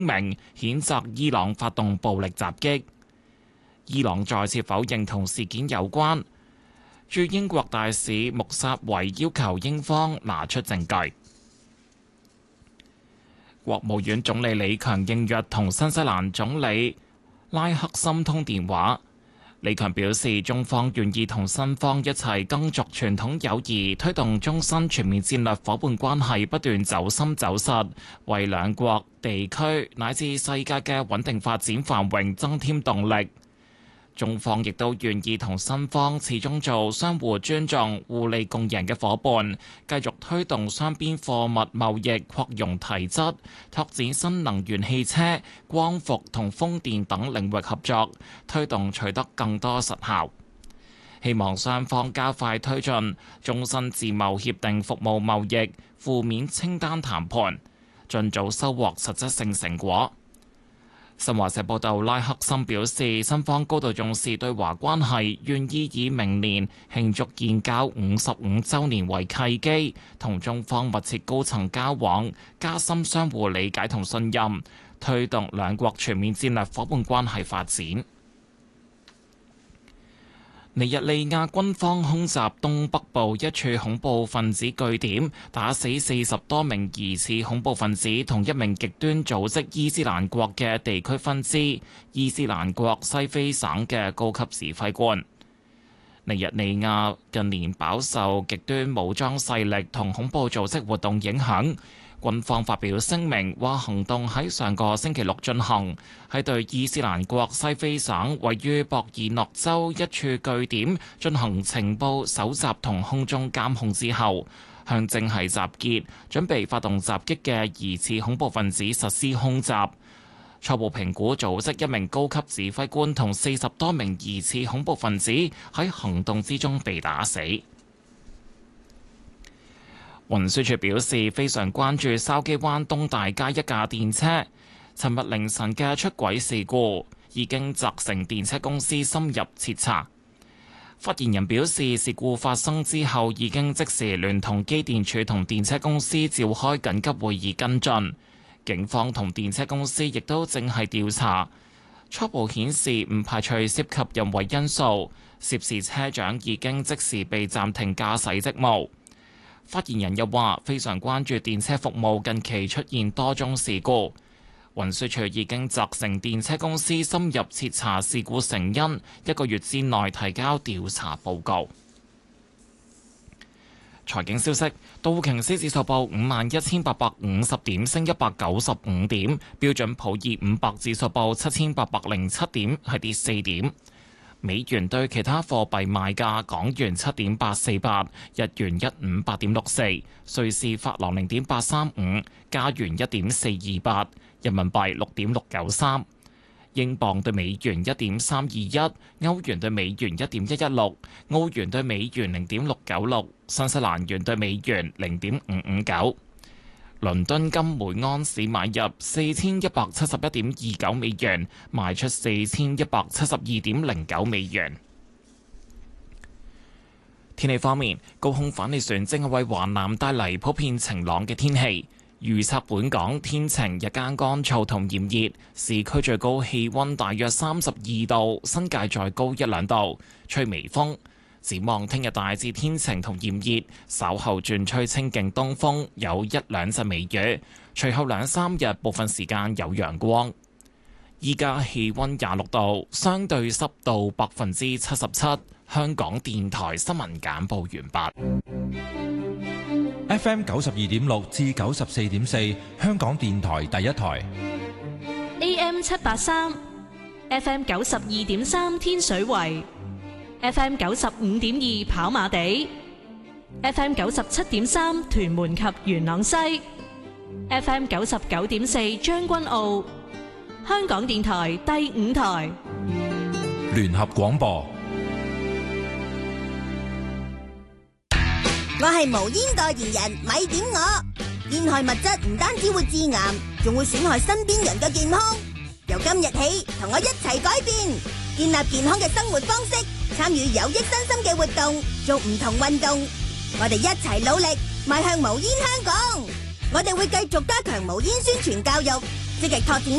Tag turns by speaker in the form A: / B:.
A: 明譴責伊朗發動暴力襲擊。伊朗再次否認同事件有關。駐英國大使穆薩維要求英方拿出證據。國務院總理李強應約同新西蘭總理拉克森通電話。李強表示，中方願意同新方一齊耕耨傳統友誼，推動中新全面戰略夥伴關係不斷走深走實，為兩國地區乃至世界嘅穩定發展繁榮增添動力。中方亦都願意同新方始終做相互尊重、互利共贏嘅夥伴，繼續推動雙邊貨物貿易擴容提質，拓展新能源汽車、光伏同風電等領域合作，推動取得更多實效。希望雙方加快推進中新自貿協定服務貿易負面清單談判，盡早收穫實質性成果。新華社報道，拉克森表示，新方高度重視對華關係，願意以明年慶祝建交55週年為契機，同中方密切高層交往，加深相互理解同信任，推動兩國全面戰略夥伴關係發展。尼日利亞軍方空襲東北部一處恐怖分子據點，打死40多名疑似恐怖分子同一名極端組織伊斯蘭國嘅地區分支伊斯蘭國西非省嘅高級指揮官。尼日利亞近年飽受極端武裝勢力同恐怖組織活動影響。軍方發表聲明話，行動喺上個星期六進行，喺對伊斯蘭國西非省位於博爾諾州一處據點進行情報搜集同空中監控之後，向正係集結準備發動襲擊嘅疑似恐怖分子實施空襲。初步評估，組織一名高級指揮官同40多名疑似恐怖分子喺行動之中被打死。運輸署表示，非常關注筲箕灣東大街一架電車尋日凌晨嘅出軌事故，已經責成電車公司深入徹查。發言人表示，事故發生之後，已經即時聯同機電署同電車公司召開緊急會議跟進。警方同電車公司亦都正係調查，初步顯示唔排除涉及人為因素，涉事車長已經即時被暫停駕駛職務。發言人又話，非常關注電車服務近期出現多宗事故，運輸署已經責成電車公司深入徹查事故成因，1個月之內提交調查報告。財經消息，道瓊斯指數報51,850點，升195點；標準普爾500指數報7,807點，係跌4點。美元對其他貨幣賣價：港元7.848，日元158.64，瑞士法郎0.835，加元1.428，人民幣6.693，英鎊對美元1.321，歐元對美元1.116，澳元對美元0.696，新西蘭元對美元0.559。倫敦金每盎司買入4171.29美元，賣出4172.09美元。天氣方面，高空反氣旋正係為華南帶嚟普遍晴朗嘅天氣。預測本港天晴，日間乾燥同炎熱，市區最高氣溫大約32度，新界再高1-2度，吹微風。展望聽日大致天晴同炎熱，稍後轉吹清勁東風，有1-2陣微雨。隨後2-3日部分時間有陽光。依家氣溫26度，相對濕度77%。香港電台新聞簡報完畢。
B: FM 92.6至94.4，香港電台第一台。
C: AM 783 ，FM 92.3天水圍。FM 95.2跑馬地 ，FM 97.3屯門及元朗西 ，FM 99.4將軍澳，香港電台第5台
B: 聯合廣播。
D: 我係無煙代言人，咪點我！煙害物質唔單止會致癌，仲會損害身邊人嘅健康。由今日起，同我一齊改變，建立健康嘅生活方式。參與有益身心嘅活動，做唔同運動，我哋一齊努力，邁向無煙香港。 我哋會繼續加強無煙宣傳教育，積極拓展